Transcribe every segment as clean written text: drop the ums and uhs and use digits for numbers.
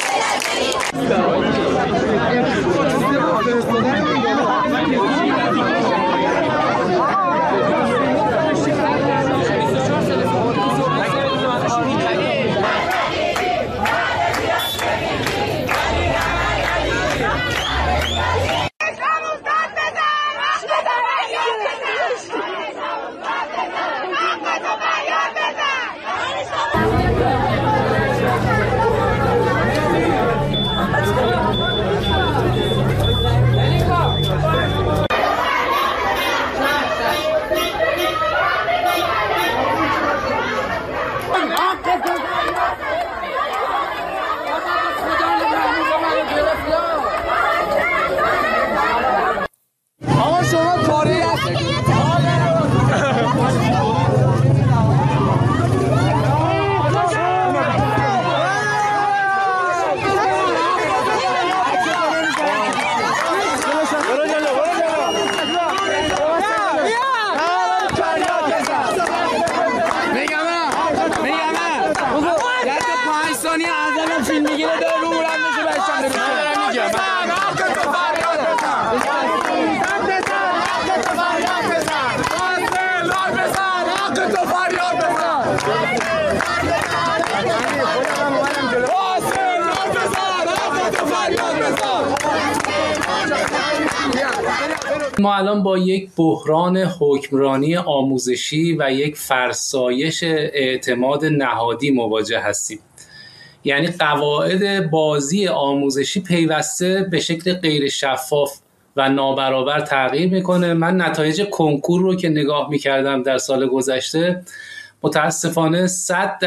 ما الان با یک بحران حکمرانی آموزشی و یک فرسایش اعتماد نهادی مواجه هستیم. یعنی قواعد بازی آموزشی پیوسته به شکل غیر شفاف و نابرابر تغییر میکنه. من نتایج کنکور رو که نگاه میکردم در سال گذشته، متاسفانه 100%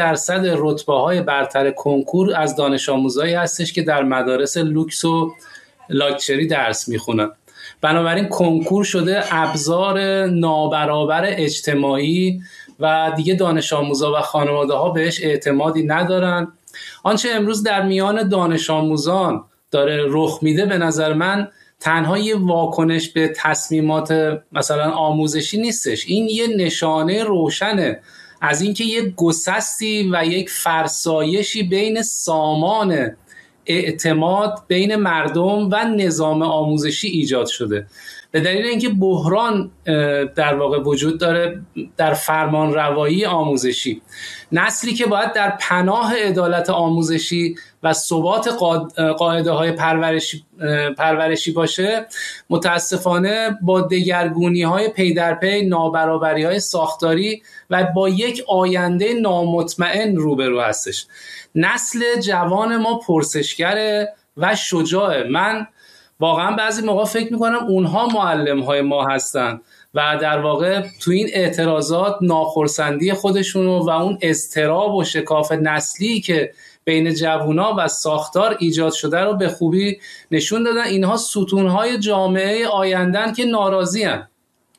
رتبه‌های برتر کنکور از دانش آموزایی هستش که در مدارس لوکس و لاکچری درس میخونن. بنابراین کنکور شده ابزار نابرابر اجتماعی و دیگه دانش آموزا و خانواده ها بهش اعتمادی ندارن. آنچه امروز در میان دانش آموزان داره رخ میده به نظر من تنها یه واکنش به تصمیمات مثلا آموزشی نیستش، این یه نشانه روشنه از اینکه یک گسستی و یک فرسایشی بین سامان اعتماد بین مردم و نظام آموزشی ایجاد شده، به دلیل اینکه بحران در واقع وجود داره در فرمان روایی آموزشی. نسلی که باید در پناه عدالت آموزشی و ثبات قاعده های پرورشی باشه، متاسفانه با دگرگونی های پی در پی، نابرابری های ساختاری و با یک آینده نامطمئن روبرو هستش. نسل جوان ما پرسشگره و شجاعه. من واقعا بعضی موقع فکر میکنم اونها معلم های ما هستن و در واقع تو این اعتراضات ناخرسندی خودشونو و اون اضطراب و شکاف نسلی که بین جوونا و ساختار ایجاد شده رو به خوبی نشون دادن. اینها ستونهای جامعه آیندن که ناراضی هن.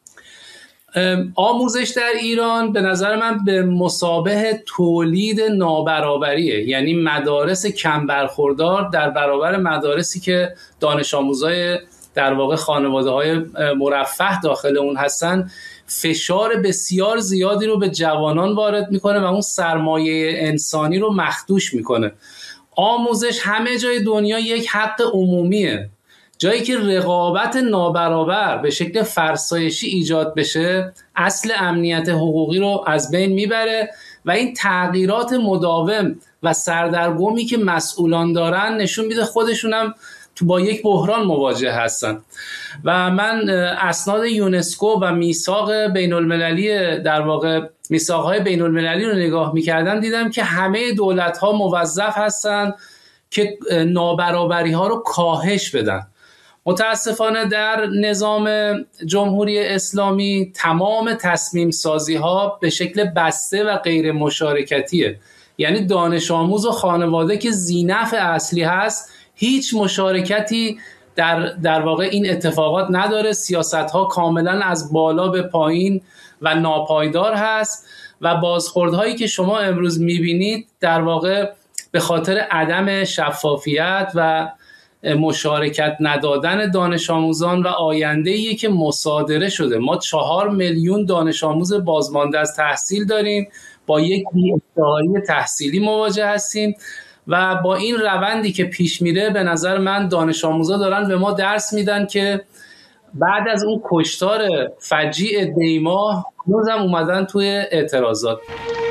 آموزش در ایران به نظر من به مثابه تولید نابرابریه، یعنی مدارس کم برخوردار در برابر مدارسی که دانش آموزای در واقع خانواده های مرفه داخل اون هستن، فشار بسیار زیادی رو به جوانان وارد میکنه و اون سرمایه انسانی رو مخدوش میکنه. آموزش همه جای دنیا یک حق عمومیه. جایی که رقابت نابرابر به شکل فرسایشی ایجاد بشه، اصل امنیت حقوقی رو از بین میبره و این تغییرات مداوم و سردرگمی که مسئولان دارن نشون میده خودشونم تو با یک بحران مواجه هستن. و من اسناد یونسکو و میثاق بین المللی در واقع میثاق‌های بین المللی رو نگاه میکردم، دیدم که همه دولت‌ها موظف هستن که نابرابری‌ها رو کاهش بدن. متاسفانه در نظام جمهوری اسلامی تمام تصمیم سازی ها به شکل بسته و غیر مشارکتیه، یعنی دانش آموز و خانواده که ذینفع اصلی هست هیچ مشارکتی در واقع این اتفاقات نداره. سیاست ها کاملا از بالا به پایین و ناپایدار هست و بازخوردهایی که شما امروز میبینید در واقع به خاطر عدم شفافیت و مشارکت ندادن دانش آموزان و آینده‌ای که مصادره شده. ما 4 میلیون دانش آموز بازمانده از تحصیل داریم، با یک بی‌احتیاطی تحصیلی مواجه هستیم و با این روندی که پیش میره به نظر من دانش آموزا دارن به ما درس میدن که بعد از اون کشتار فجیع دیماه هنوزم اومدن توی اعتراضات.